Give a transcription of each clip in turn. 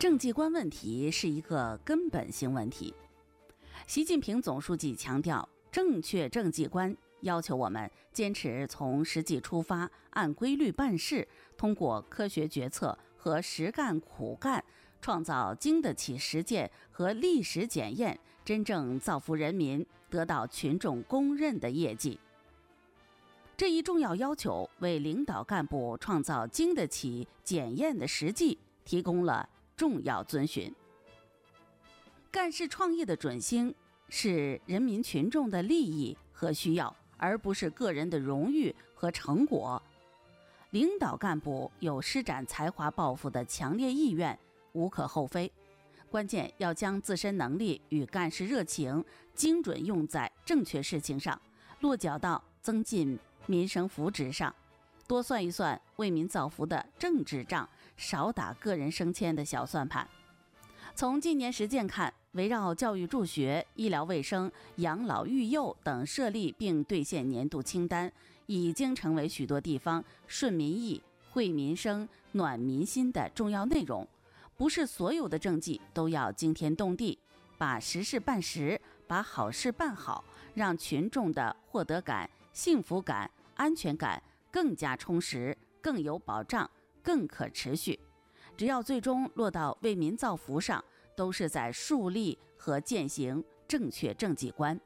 政绩观问题是一个根本性问题。习近平总书记强调，正确政绩观要求我们坚持从实际出发，按规律办事，通过科学决策和实干苦干，创造经得起实践和历史检验，真正造福人民，得到群众公认的业绩。这一重要要求为领导干部创造经得起检验的实际提供了重要遵循。干事创业的准星是人民群众的利益和需要，而不是个人的荣誉和成果。领导干部有施展才华抱负的强烈意愿，无可厚非。关键要将自身能力与干事热情精准用在正确事情上，落脚到增进民生福祉上，多算一算为民造福的政治账，少打个人升迁的小算盘。从近年实践看，围绕教育助学、医疗卫生、养老育幼等设立并兑现年度清单，已经成为许多地方顺民意、惠民生、暖民心的重要内容。不是所有的政绩都要惊天动地，把实事办实，把好事办好，让群众的获得感、幸福感、安全感更加充实、更有保障、更可持续。只要最终落到为民造福上，都是在树立和践行正确政绩观。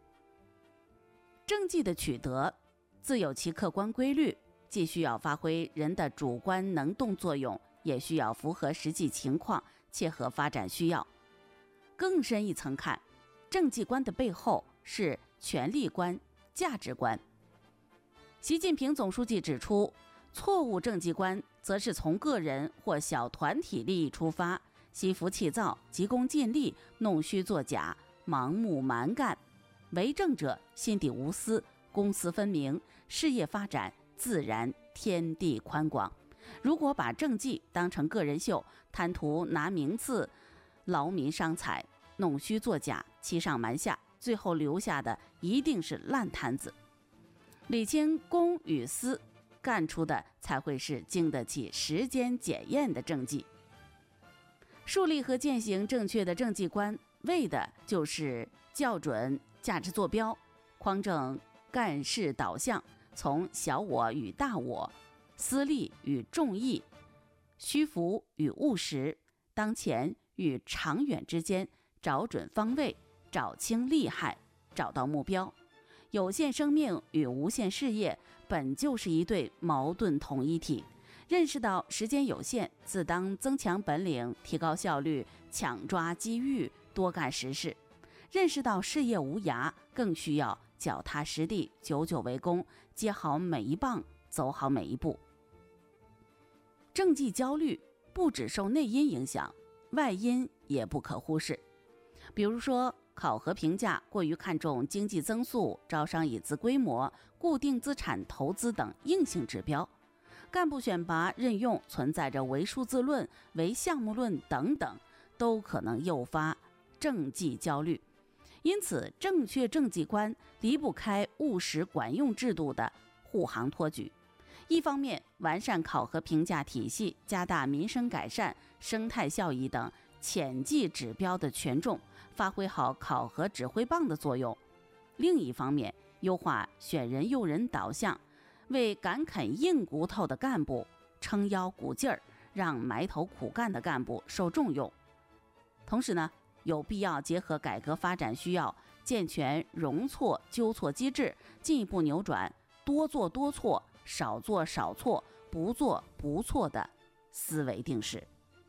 政绩的取得自有其客观规律，既需要发挥人的主观能动作用，也需要符合实际情况，切合发展需要。更深一层看，政绩观的背后是权力观、价值观。习近平总书记指出，错误政绩观则是从个人或小团体利益出发，心浮气躁、急功近利、弄虚作假、盲目蛮干。为政者心底无私，公私分明，事业发展自然天地宽广。如果把政绩当成个人秀，贪图拿名次，劳民伤财，弄虚作假，欺上瞒下，最后留下的一定是烂摊子。理清公与私，干出的才会是经得起时间检验的政绩。树立和践行正确的政绩观，为的就是校准价值坐标，匡正干事导向，从小我与大我、私利与众义、虚浮与务实、当前与长远之间找准方位，找清利害，找到目标。有限生命与无限事业本就是一对矛盾统一体，认识到时间有限，自当增强本领，提高效率，抢抓机遇，多干实事。认识到事业无涯，更需要脚踏实地，久久为功，接好每一棒，走好每一步。政绩焦虑不只受内因影响，外因也不可忽视。比如说，考核评价过于看重经济增速、招商引资规模、固定资产投资等硬性指标，干部选拔任用存在着唯数字论、唯项目论等等，都可能诱发政绩焦虑。因此，正确政绩观离不开务实管用制度的护航托举。一方面，完善考核评价体系，加大民生改善、生态效益等潜绩指标的权重，发挥好考核指挥棒的作用；另一方面，优化选人用人导向，为敢啃硬骨头的干部撑腰鼓劲儿，让埋头苦干的干部受重用。同时呢，有必要结合改革发展需要，健全容错纠错机制，进一步扭转多做多错、少做少错、不做不错的思维定式。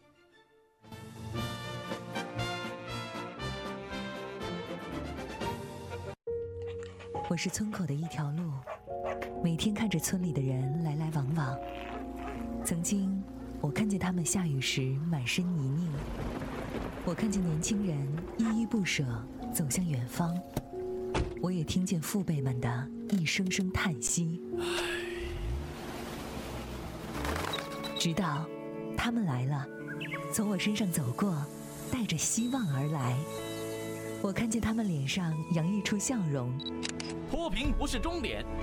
我是村口的一条路，每天看着村里的人来来往往。曾经，我看见他们下雨时满身泥泞，我看见年轻人依依不舍走向远方，我也听见父辈们的一声声叹息。直到他们来了，从我身上走过，带着希望而来。我看见他们脸上洋溢出笑容。 脱贫不是终点，